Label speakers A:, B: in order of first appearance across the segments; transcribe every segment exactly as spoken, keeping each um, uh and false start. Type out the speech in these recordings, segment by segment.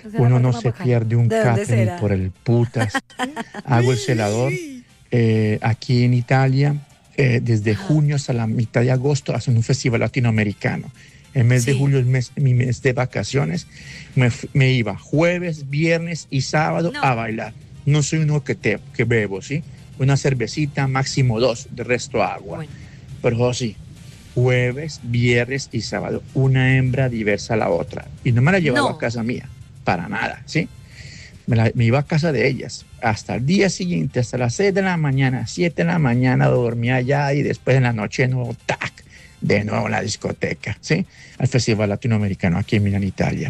A: Uno no se pierde un café ni por el putas. Hago el celador eh, aquí en Italia. Eh, desde Ajá. junio hasta la mitad de agosto hacen un festival latinoamericano. El mes sí. de julio es mes, mi mes de vacaciones. Me, me iba jueves, viernes y sábado no. a bailar. No soy uno que, te, que bebo, ¿sí? Una cervecita, máximo dos, de resto agua. Bueno. Pero sí, jueves, viernes y sábado. Una hembra diversa a la otra. Y no me la llevaba no. a casa mía, para nada, ¿sí? Me, la, me iba a casa de ellas. Hasta el día siguiente, hasta las seis de la mañana, siete de la mañana, dormía allá y después en la noche de nuevo, tac, de nuevo a la discoteca, ¿sí? Al Festival Latinoamericano aquí en Milán, Italia.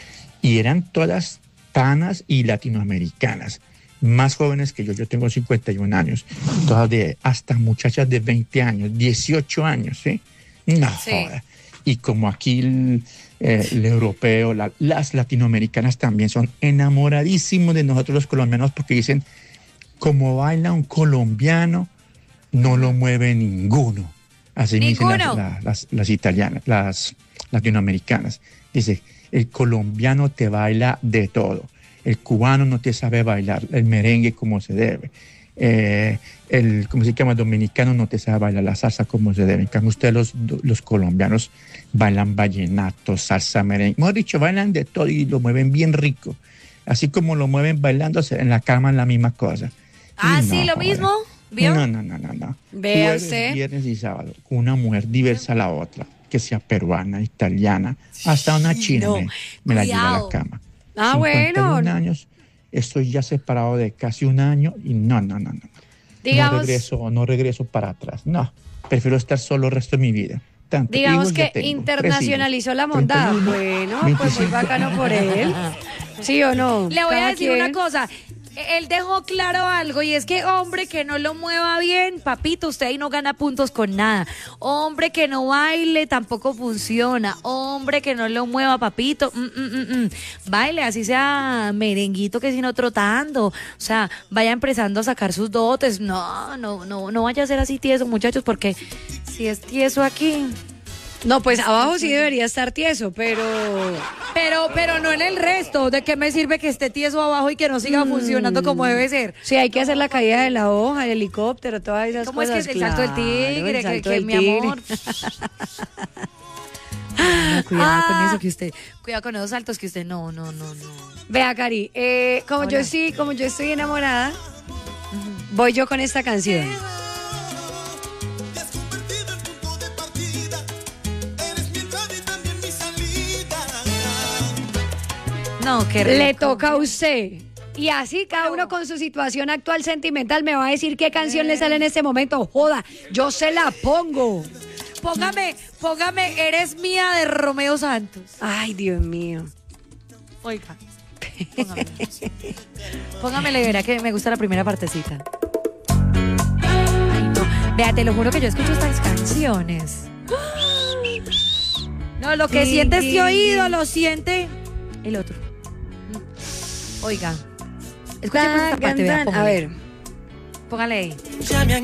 A: Y eran todas panas y latinoamericanas, más jóvenes que yo. Yo tengo cincuenta y un años, todas de, hasta muchachas de veinte años, dieciocho años, ¿sí? No, sí. joda. Y como aquí el, eh, el europeo, la, las latinoamericanas también son enamoradísimos de nosotros los colombianos porque dicen, como baila un colombiano, no lo mueve ninguno. Así me dicen las, las, las, las italianas, las latinoamericanas. Dice, el colombiano te baila de todo. El cubano no te sabe bailar el merengue como se debe. Eh, el, ¿cómo se llama? Dominicano no te sabe bailar la salsa como se debe. En cambio, ustedes los, los colombianos bailan vallenato, salsa, merengue. Mejor dicho, bailan de todo y lo mueven bien rico. Así como lo mueven bailándose en la cama, en la misma cosa.
B: Ah, y sí, no, lo joder. mismo. ¿Vio?
A: No, no, no, no, no.
B: Vea
A: Jueves,
B: usted.
A: Viernes y sábado. Una mujer diversa a la otra, que sea peruana, italiana, hasta una china no, me, me la lleva a la cama.
B: Ah, bueno.
A: años, estoy ya separado de casi un año y no, no, no, no.
B: Digamos,
A: no regreso, no regreso para atrás. No, prefiero estar solo el resto de mi vida. Tanto,
B: digamos que tengo, internacionalizó la mondada. Bueno, veinticinco. Pues muy bacano por él. ¿Sí o no? Le voy Cada a decir quien. una cosa. Él dejó claro algo y es que hombre que no lo mueva bien, papito, usted ahí no gana puntos con nada. Hombre que no baile tampoco funciona. Hombre que no lo mueva, papito, mm, mm, mm, mm. baile, así sea merenguito que sino trotando. O sea, vaya empezando a sacar sus dotes. No, no, no, no vaya a ser así tieso, muchachos, porque si es tieso aquí...
C: No, pues abajo sí debería estar tieso, pero...
B: Pero pero no en el resto. ¿De qué me sirve que esté tieso abajo y que no siga mm. funcionando como debe ser?
C: Sí, hay que hacer la caída de la hoja, el helicóptero, todas esas
B: ¿Cómo
C: cosas.
B: ¿Cómo es que es el salto del tigre?
C: Claro,
B: que, que
C: del
B: mi
C: tigre.
B: amor... No, cuidado ah. con eso que usted... Cuidado con esos saltos que usted... No, no, no, no.
C: Vea, Cari, eh, como, yo sí, como yo estoy enamorada, uh-huh. voy yo con esta canción.
B: No, qué rico.
C: Le toca a usted. Y así cada uno con su situación actual sentimental me va a decir qué canción eh. le sale en este momento. Joda, yo se la pongo.
B: Póngame, póngame Eres Mía de Romeo Santos.
C: Ay, Dios mío.
B: Oiga, póngame. Póngamele, verá que me gusta la primera partecita. Ay, no. Vea, te lo juro que yo escucho estas canciones. No, lo que sí, siente sí, este oído, sí. lo siente el otro. Oiga, escuchen esta parte, vea,
C: a ver.
B: Póngale ahí.